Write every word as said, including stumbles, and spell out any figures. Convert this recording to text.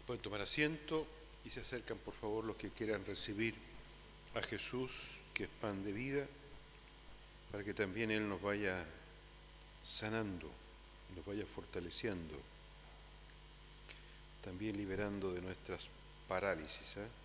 Pueden tomar asiento y se acercan, por favor, los que quieran recibir a Jesús, que es pan de vida, para que también Él nos vaya sanando, nos vaya fortaleciendo, también liberando de nuestras parálisis, ¿eh?